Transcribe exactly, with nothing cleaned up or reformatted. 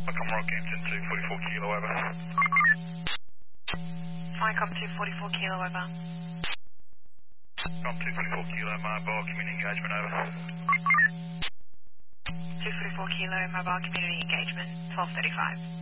Come Rockhampton two forty-four kilo over. Micom two forty-four kilo over. Com two forty-four kilo, mobile community engagement over. two forty-four kilo, mobile community engagement, twelve thirty-five.